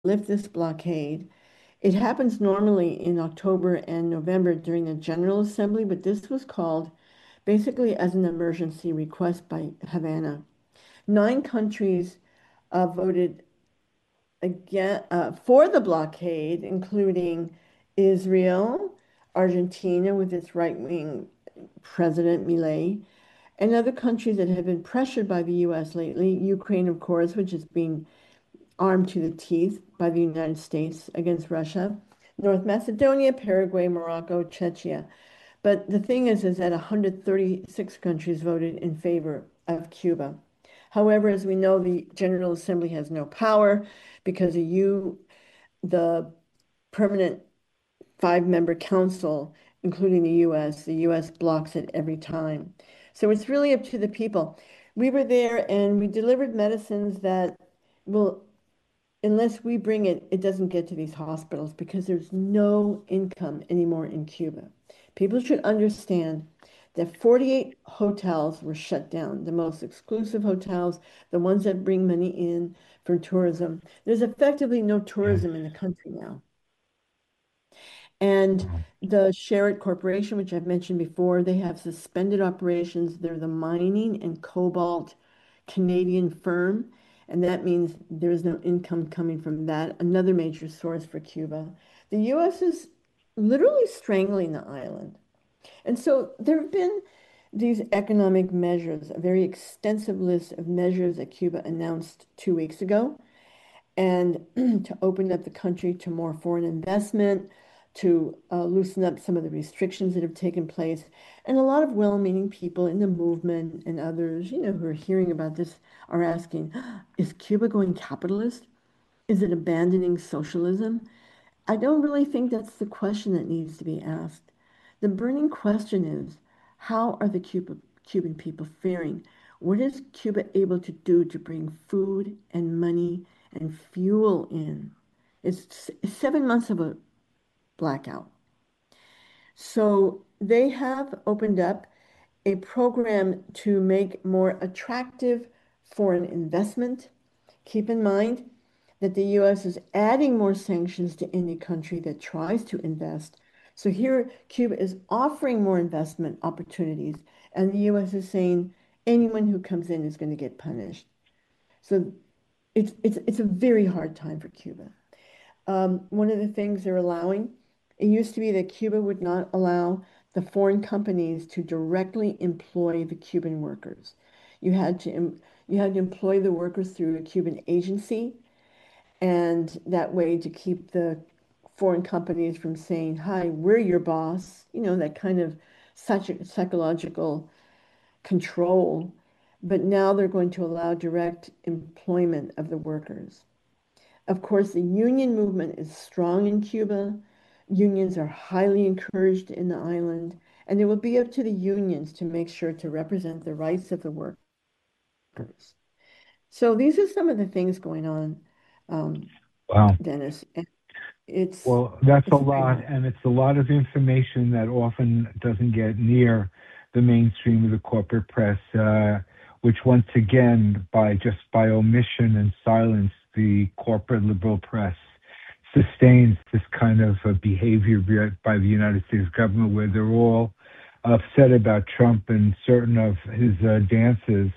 lift this blockade. It happens normally in October and November during the General Assembly, but this was called basically as an emergency request by Havana. Nine countries voted again for the blockade, including Israel, Argentina with its right-wing President Milei, and other countries that have been pressured by the U.S. lately. Ukraine, of course, which is being armed to the teeth by the United States against Russia. North Macedonia, Paraguay, Morocco, Czechia. But the thing is that 136 countries voted in favor of Cuba. However, as we know, the General Assembly has no power because the permanent five-member council, including the U.S. blocks it every time. So it's really up to the people. We were there and we delivered medicines that will, unless we bring it, it doesn't get to these hospitals because there's no income anymore in Cuba. People should understand that 48 hotels were shut down, the most exclusive hotels, the ones that bring money in from tourism. There's effectively no Yes. tourism in the country now. And Wow. the Sherritt Corporation, which I've mentioned before, they have suspended operations. They're the mining and cobalt Canadian firm, and that means there is no income coming from that, another major source for Cuba. The U.S. is literally strangling the island. And so there have been these economic measures, a very extensive list of measures that Cuba announced 2 weeks ago and to open up the country to more foreign investment, to loosen up some of the restrictions that have taken place. And a lot of well-meaning people in the movement and others, who are hearing about this are asking, is Cuba going capitalist? Is it abandoning socialism? I don't really think that's the question that needs to be asked. The burning question is, how are the Cuban people faring? What is Cuba able to do to bring food and money and fuel in? It's 7 months of a blackout. So they have opened up a program to make more attractive foreign investment. Keep in mind that the U.S. is adding more sanctions to any country that tries to invest. So here, Cuba is offering more investment opportunities, and the U.S. is saying anyone who comes in is going to get punished. So it's a very hard time for Cuba. One of the things they're allowing, it used to be that Cuba would not allow the foreign companies to directly employ the Cuban workers. You had to employ the workers through a Cuban agency, and that way to keep the foreign companies from saying, "Hi, we're your boss." That kind of such a psychological control. But now they're going to allow direct employment of the workers. Of course, the union movement is strong in Cuba. Unions are highly encouraged in the island, and it will be up to the unions to make sure to represent the rights of the workers. So these are some of the things going on, um, Wow. Dennis. And it's Well, that's a it's very lot, hard. and it's a lot of information that often doesn't get near the mainstream of the corporate press, which once again, by omission and silence, the corporate liberal press sustains this kind of behavior by the United States government, where they're all upset about Trump and certain of his dances.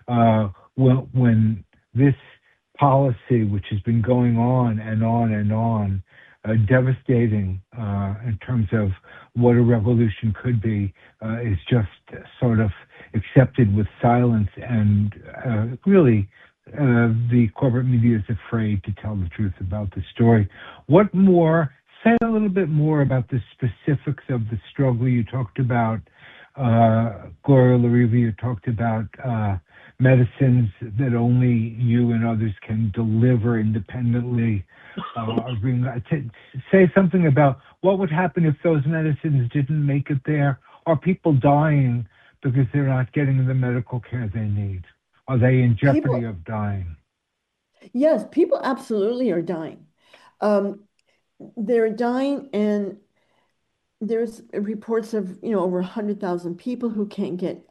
When this policy, which has been going on and on and on, devastating in terms of what a revolution could be, is just sort of accepted with silence. And really, the corporate media is afraid to tell the truth about the story. What more? Say a little bit more about the specifics of the struggle you talked about. Gloria Lariva, you talked about medicines that only you and others can deliver independently. Say something about what would happen if those medicines didn't make it there. Are people dying because they're not getting the medical care they need? Are they in jeopardy People, of dying? yes, people absolutely are dying. Um, they're dying, and there's reports of, over 100,000 people who can't get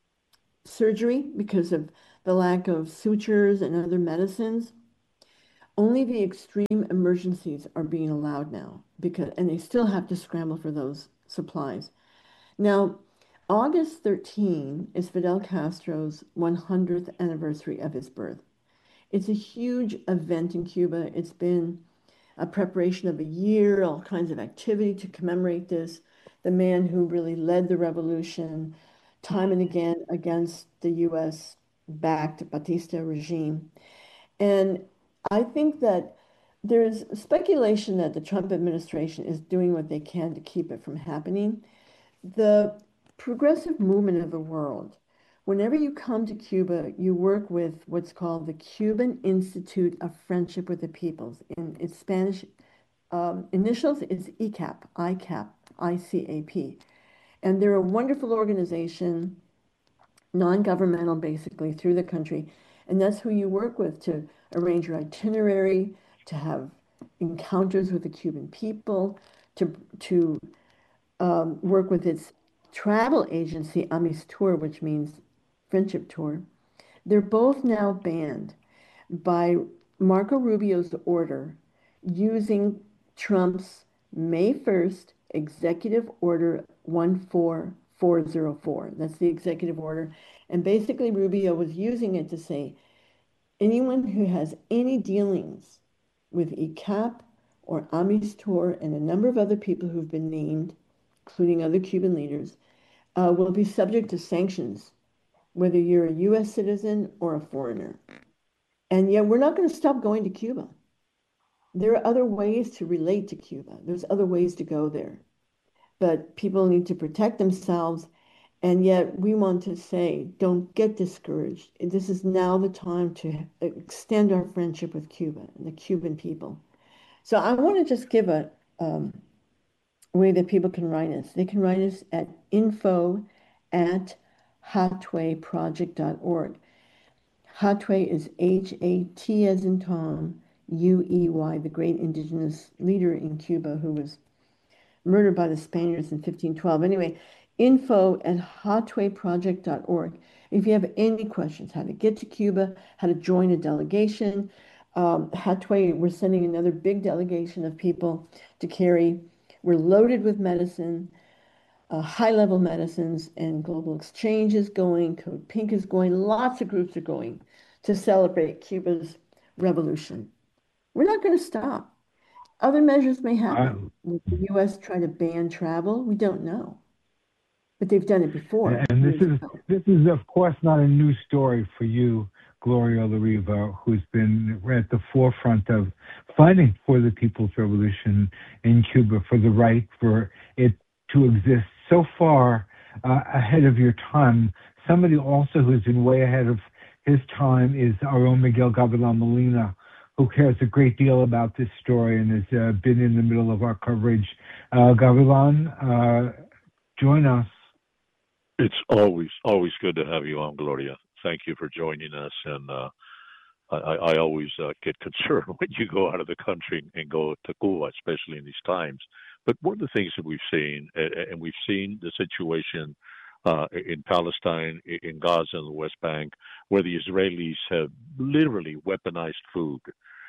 surgery because of the lack of sutures and other medicines. Only the extreme emergencies are being allowed now because, and they still have to scramble for those supplies. Now, August 13 is Fidel Castro's 100th anniversary of his birth. It's a huge event in Cuba. It's been a preparation of a year, all kinds of activity to commemorate this. The man who really led the revolution time and again against the US backed Batista regime. And I think that there's speculation that the Trump administration is doing what they can to keep it from happening. The progressive movement of the world, whenever you come to Cuba, you work with what's called the Cuban Institute of Friendship with the Peoples. In its Spanish initials, it's ICAP, ICAP. And they're a wonderful organization, non-governmental basically, through the country. And that's who you work with to arrange your itinerary, to have encounters with the Cuban people, to work with its travel agency, Tour, which means friendship tour. They're both now banned by Marco Rubio's order using Trump's May 1st Executive Order 14404. That's the executive order. And basically, Rubio was using it to say anyone who has any dealings with ICAP or Amistor and a number of other people who've been named, including other Cuban leaders, will be subject to sanctions, whether you're a U.S. citizen or a foreigner. And yet, we're not going to stop going to Cuba. There are other ways to relate to Cuba. There's other ways to go there. But people need to protect themselves. And yet, we want to say, don't get discouraged. This is now the time to extend our friendship with Cuba and the Cuban people. So I want to just give a way that people can write us. They can write us at info@hatwayproject.org. Hatway is Hat as in Tom, Uey, the great indigenous leader in Cuba who was murdered by the Spaniards in 1512. Anyway, info@hatwayproject.org. If you have any questions, how to get to Cuba, how to join a delegation, Hatway, we're sending another big delegation of people to carry. We're loaded with medicine, high-level medicines, and global exchange is going. Code Pink is going. Lots of groups are going to celebrate Cuba's revolution. We're not going to stop. Other measures may happen. Will the U.S. try to ban travel? We don't know. But they've done it before. And this is of course not a new story for you, Gloria La Riva, who's been at the forefront of fighting for the People's Revolution in Cuba, for the right for it to exist so far ahead of your time. Somebody also who's been way ahead of his time is our own Miguel Gavilan Molina, who cares a great deal about this story and has been in the middle of our coverage. Gavilan, join us. It's always good to have you on, Gloria. Thank you for joining us. And I always get concerned when you go out of the country and go to Cuba, especially in these times. But one of the things that we've seen, and we've seen the situation in Palestine, in Gaza, and the West Bank, where the Israelis have literally weaponized food,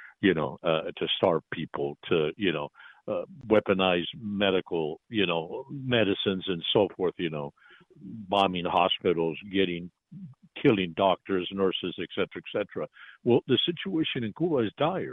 to starve people, to, weaponize medical, medicines and so forth, bombing hospitals, killing doctors, nurses, et cetera, et cetera. Well, the situation in Cuba is dire,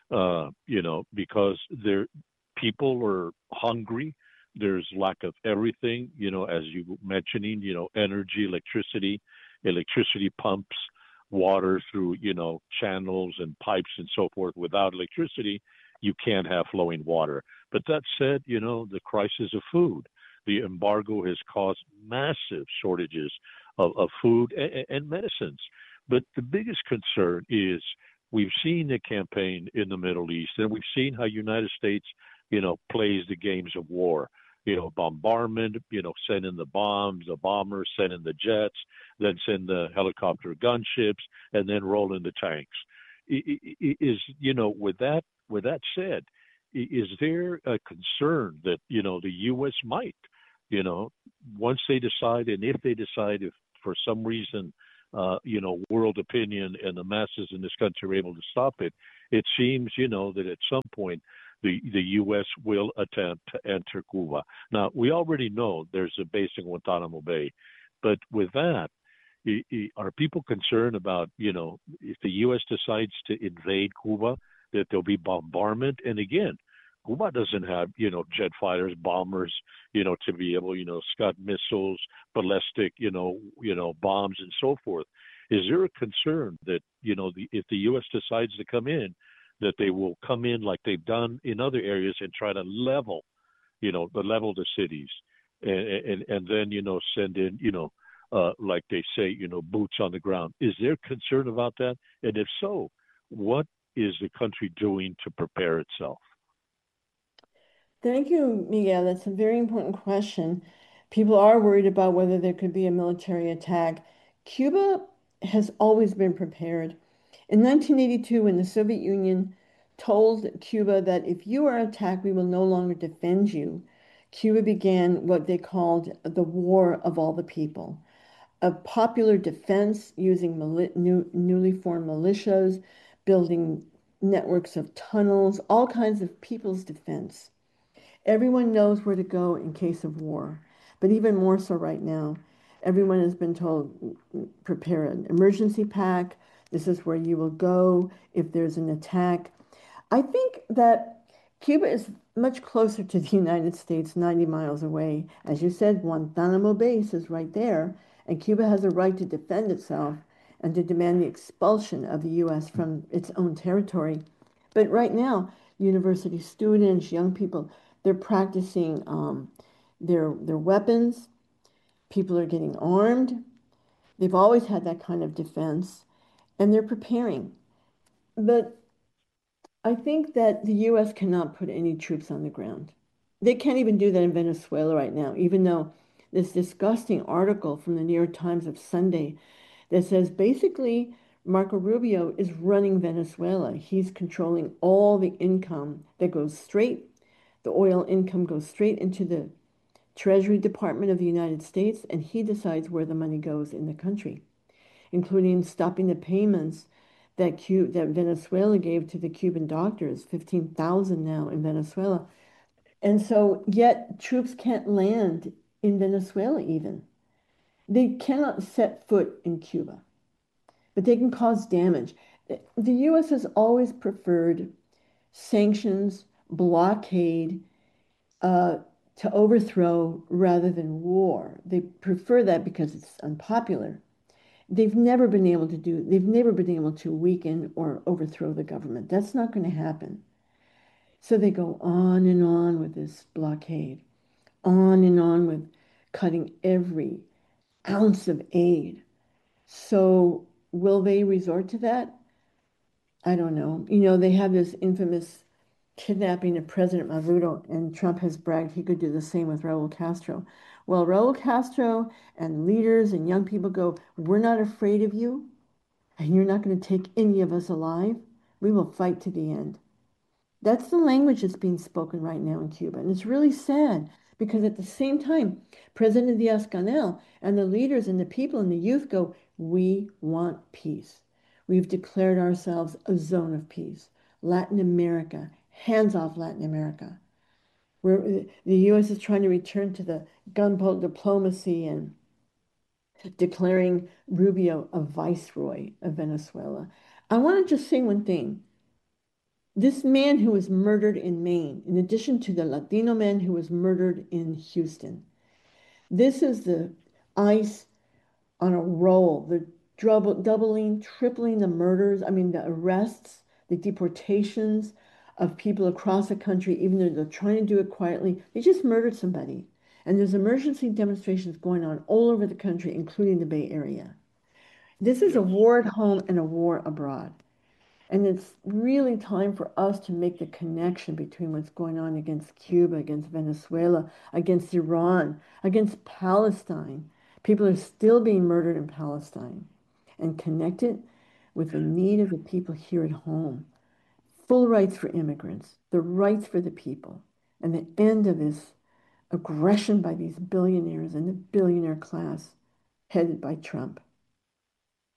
because people are hungry. There's lack of everything, as you mentioning, energy, electricity pumps, water through, channels and pipes and so forth. Without electricity, you can't have flowing water. But that said, the crisis of food, the embargo has caused massive shortages of food and medicines. But the biggest concern is we've seen the campaign in the Middle East, and we've seen how United States, plays the games of war. Bombardment, sending the bombs, the bombers, sending the jets, then send the helicopter gunships, and then roll in the tanks. With that said, is there a concern that, the U.S. might, once they decide, and if they decide, if for some reason world opinion and the masses in this country are able to stop it, it seems, that at some point the U.S. will attempt to enter Cuba. Now, we already know there's a base in Guantanamo Bay, but with that, are people concerned about, if the U.S. decides to invade Cuba, that there'll be bombardment? And again, Cuba doesn't have, jet fighters, bombers, to be able, Scud missiles, ballistic, bombs and so forth. Is there a concern that, if the U.S. decides to come in, that they will come in like they've done in other areas and try to level, the cities and then, send in, like they say, boots on the ground? Is there concern about that? And if so, what is the country doing to prepare itself? Thank you, Miguel. That's a very important question. People are worried about whether there could be a military attack. Cuba has always been prepared. In 1982, when the Soviet Union told Cuba that if you are attacked, we will no longer defend you, Cuba began what they called the War of All the People, a popular defense using newly formed militias, building networks of tunnels, all kinds of people's defense. Everyone knows where to go in case of war, but even more so right now. Everyone has been told, prepare an emergency pack. This is where you will go if there's an attack. I think that Cuba is much closer to the United States, 90 miles away. As you said, Guantanamo base is right there, and Cuba has a right to defend itself and to demand the expulsion of the U.S. from its own territory. But right now, university students, young people, they're practicing their weapons. People are getting armed. They've always had that kind of defense, and they're preparing. But I think that the U.S. cannot put any troops on the ground. They can't even do that in Venezuela right now, even though this disgusting article from the New York Times of Sunday that says basically Marco Rubio is running Venezuela. He's controlling all the income that goes straight, the oil income goes straight into the Treasury Department of the United States, and he decides where the money goes in the country, including stopping the payments that Venezuela gave to the Cuban doctors, 15,000 now in Venezuela. And so, yet troops can't land in Venezuela even. They cannot set foot in Cuba, but they can cause damage. The U.S. has always preferred sanctions, blockade, uh, to overthrow rather than war. They prefer that because it's unpopular. They've never been able to weaken or overthrow the government. That's not going to happen. So they go on and on with this blockade, on and on with cutting every ounce of aid. So will they resort to that? I don't know. They have this infamous kidnapping of President Maduro, and Trump has bragged he could do the same with Raul Castro. Well, Raul Castro and leaders and young people go, we're not afraid of you, and you're not going to take any of us alive. We will fight to the end. That's the language that's being spoken right now in Cuba. And it's really sad because at the same time, President Diaz-Canel and the leaders and the people and the youth go, we want peace. We've declared ourselves a zone of peace. Latin America, hands off Latin America. Where the U.S. is trying to return to the gunboat diplomacy and declaring Rubio a viceroy of Venezuela. I want to just say one thing. This man who was murdered in Maine, in addition to the Latino man who was murdered in Houston, this is the ICE on a roll. They're doubling, tripling the murders. I mean, the arrests, the deportations of people across the country, even though they're trying to do it quietly. They just murdered somebody. And there's emergency demonstrations going on all over the country, including the Bay Area. This is a Yes. war at home and a war abroad. And it's really time for us to make the connection between what's going on against Cuba, against Venezuela, against Iran, against Palestine. People are still being murdered in Palestine, and connect it with the need of the people here at home. Full rights for immigrants, the rights for the people, and the end of this aggression by these billionaires and the billionaire class headed by Trump.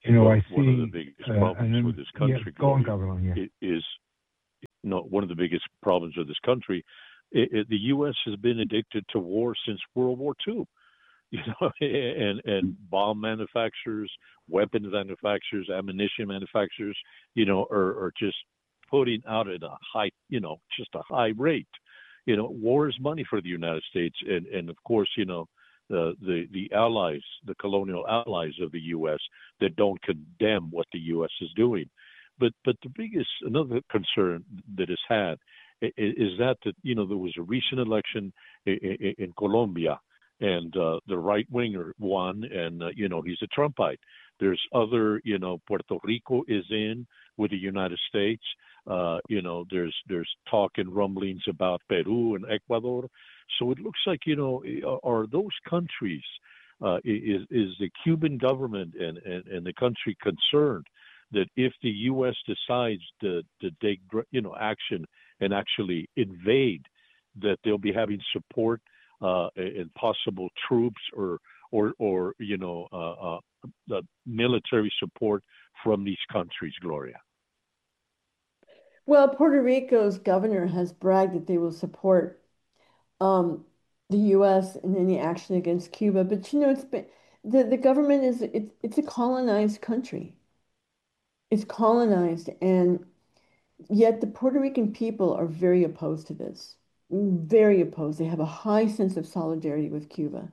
Well, I one of the see, biggest problems and with then, this yeah, country, go on, Gloria, Gabriel, yeah. is no one of the biggest problems of this country. The U.S. has been addicted to war since World War II. You know, and bomb manufacturers, weapons manufacturers, ammunition manufacturers, are just putting out at a high, just a high rate. War is money for the United States, and of course, the allies, the colonial allies of the U.S. that don't condemn what the U.S. is doing. But the biggest another concern that is had is that there was a recent election in Colombia, and the right winger won, and he's a Trumpite. There's other, Puerto Rico is in with the United States. There's talk and rumblings about Peru and Ecuador. So it looks like, are those countries, is the Cuban government and the country concerned that if the U.S. decides to take, action and actually invade, that they'll be having support and possible troops or the military support from these countries, Gloria? Well, Puerto Rico's governor has bragged that they will support um, the U.S. in any action against Cuba. But it's been the government is it's a colonized country. It's colonized, and yet the Puerto Rican people are very opposed to this. Very opposed. They have a high sense of solidarity with Cuba.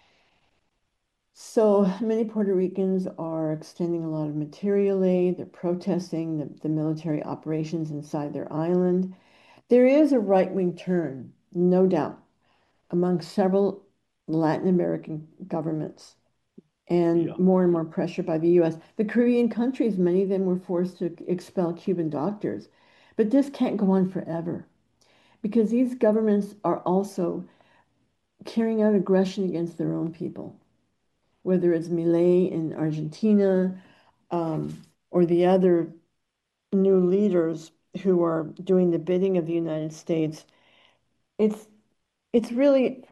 So many Puerto Ricans are extending a lot of material aid. They're protesting the military operations inside their island. There is a right-wing turn, no doubt, among several Latin American governments and Yeah. more pressure by the US. The Caribbean countries, many of them were forced to expel Cuban doctors. But this can't go on forever because these governments are also carrying out aggression against their own people, whether it's Milei in Argentina, or the other new leaders who are doing the bidding of the United States. It's it's really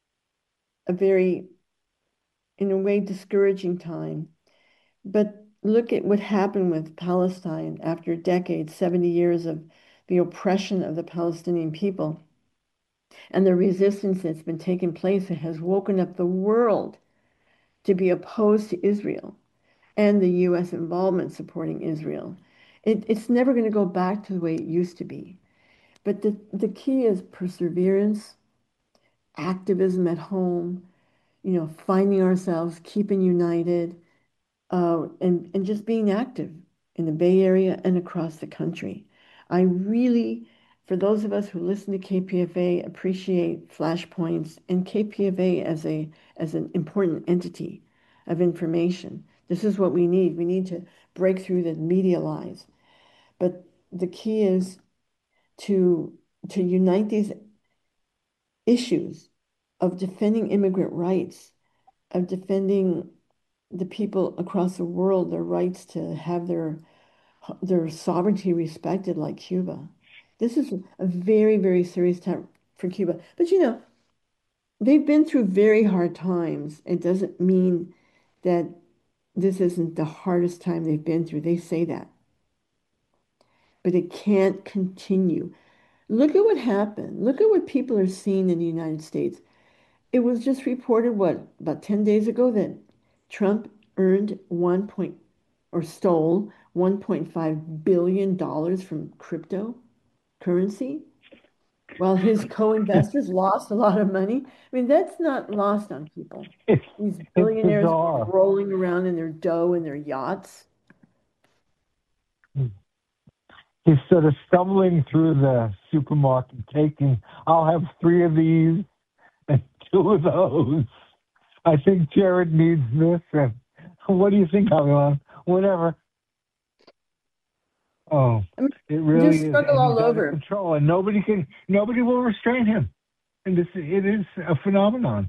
a very, in a way, discouraging time. But look at what happened with Palestine after decades, 70 years of the oppression of the Palestinian people and the resistance that's been taking place. It has woken up the world to be opposed to Israel and the U.S. involvement supporting Israel. It's never going to go back to the way it used to be. But the key is perseverance, activism at home, finding ourselves, keeping united, and just being active in the Bay Area and across the country. I really, for those of us who listen to KPFA, appreciate flashpoints and KPFA as an important entity of information. This is what we need. We need to break through the media lies. But the key is to unite these issues of defending immigrant rights, of defending the people across the world their rights to have their sovereignty respected like Cuba. This is a very, very serious time for Cuba. But they've been through very hard times. It doesn't mean that this isn't the hardest time they've been through. They say that. But it can't continue. Look at what happened. Look at what people are seeing in the United States. It was just reported, what, about 10 days ago that Trump earned one point or stole $1.5 billion from cryptocurrency while his co-investors lost a lot of money. I mean, that's not lost on people. It's, These it's billionaires were bizarre. rolling around in their dough and their yachts. He's sort of stumbling through the supermarket, I'll have three of these and two of those. I think Jared needs this. And what do you think, Avilan? Whatever. Oh, I mean, it really just is, struggle and he's all out of over. control, and nobody will restrain him. And it is a phenomenon.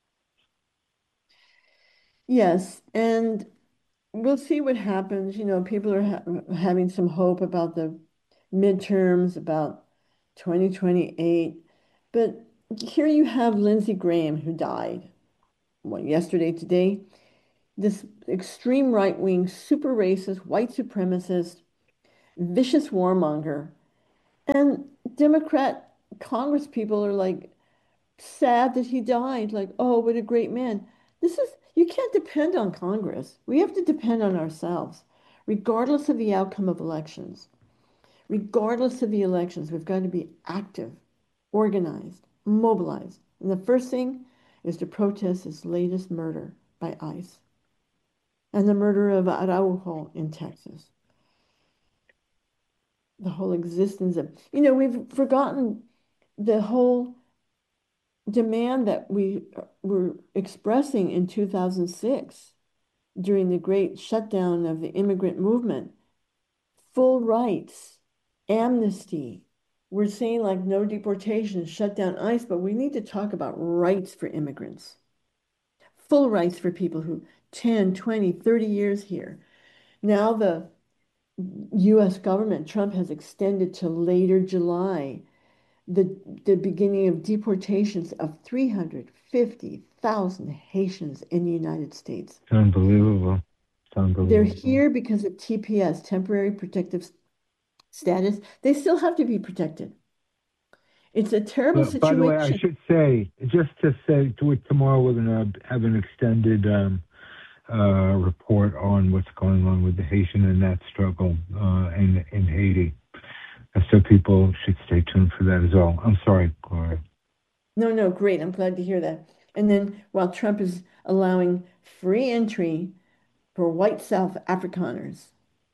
Yes, and we'll see what happens. People are having some hope about the midterms, about 2028. But here you have Lindsey Graham, who died, what, yesterday, today? this extreme right-wing, super racist, white supremacist, vicious warmonger. And Democrat Congress people are like sad that he died. Like, oh, what a great man. You can't depend on Congress. We have to depend on ourselves, regardless of the outcome of elections. Regardless of the elections, we've got to be active, organized, mobilized. And the first thing is to protest this latest murder by ICE and the murder of Araujo in Texas. The whole existence of, we've forgotten the whole demand that we were expressing in 2006 during the great shutdown of the immigrant movement. Full rights, amnesty. We're saying like no deportation, shut down ICE, but we need to talk about rights for immigrants. Full rights for people who 10, 20, 30 years here. Now the US government, Trump has extended to later July the beginning of deportations of 350,000 Haitians in the United States. It's unbelievable. It's unbelievable. They're here because of TPS, temporary protective status. They still have to be protected. It's a terrible situation. By the way, I should say, just to say, tomorrow we're going to have an extended report on what's going on with the Haitian and that struggle in Haiti. So people should stay tuned for that as well. I'm sorry, Gloria. No, great. I'm glad to hear that. And then while Trump is allowing free entry for white South Afrikaners,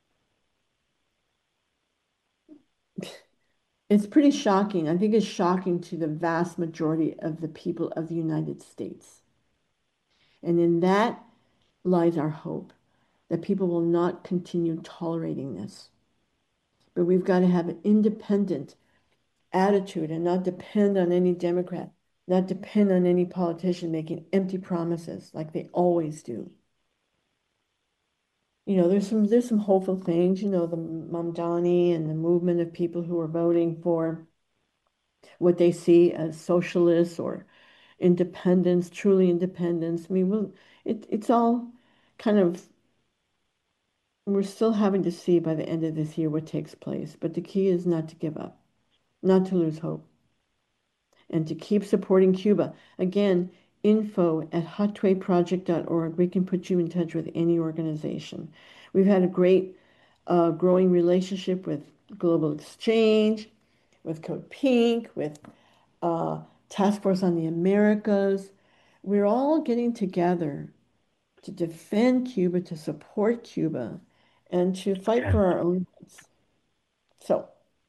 it's pretty shocking. I think it's shocking to the vast majority of the people of the United States. And in that lies our hope that people will not continue tolerating this. But we've got to have an independent attitude and not depend on any Democrat, not depend on any politician making empty promises like they always do. There's some hopeful things, the Mamdani and the movement of people who are voting for what they see as socialists or independence, truly independence. I mean, it's all kind of, we're still having to see by the end of this year what takes place. But the key is not to give up, not to lose hope, and to keep supporting Cuba. Again, info@hotwayproject.org. We can put you in touch with any organization. We've had a great growing relationship with Global Exchange, with Code Pink, with Task Force on the Americas. We're all getting together to defend Cuba, to support Cuba, and to fight for our own rights. So.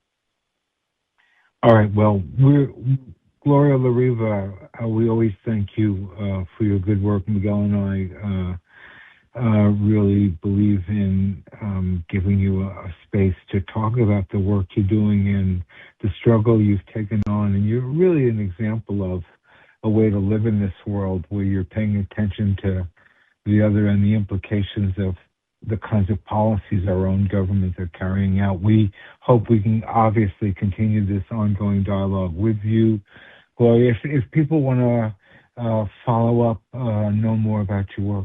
All right. Well, Gloria La Riva, we always thank you for your good work. Miguel and I really believe in giving you a space to talk about the work you're doing and the struggle you've taken on. And you're really an example of a way to live in this world where you're paying attention to the other and the implications of the kinds of policies our own governments are carrying out. We hope we can obviously continue this ongoing dialogue with you. Gloria, if people want to follow up, know more about your work.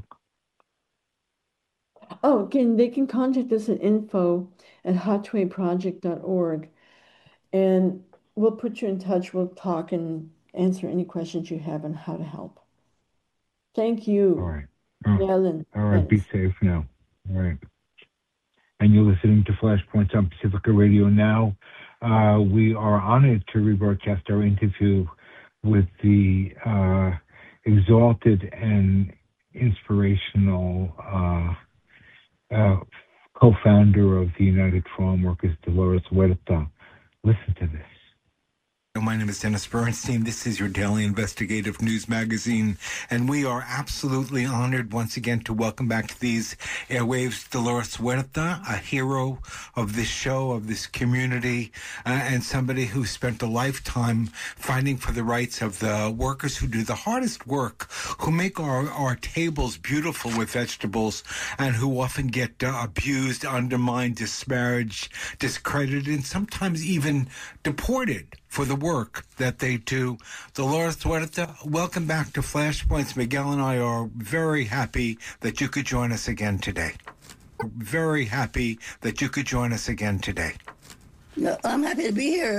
Oh, again, they can contact us at info@hotwayproject.org, and we'll put you in touch. We'll talk and answer any questions you have on how to help. Thank you. All right. Ellen, all right. Thanks. Be safe now. All right. And you're listening to Flashpoints on Pacifica Radio now. We are honored to rebroadcast our interview with the exalted and inspirational co-founder of the United Farm Workers, Dolores Huerta. Listen to this. My name is Dennis Bernstein. This is your daily investigative news magazine, and we are absolutely honored once again to welcome back to these airwaves Dolores Huerta, a hero of this show, of this community, and somebody who spent a lifetime fighting for the rights of the workers who do the hardest work, who make our tables beautiful with vegetables, and who often get abused, undermined, disparaged, discredited, and sometimes even deported for the work that they do. Dolores Huerta, welcome back to Flashpoints. Miguel and I are very happy that you could join us again today. Very happy that you could join us again today. No, I'm happy to be here.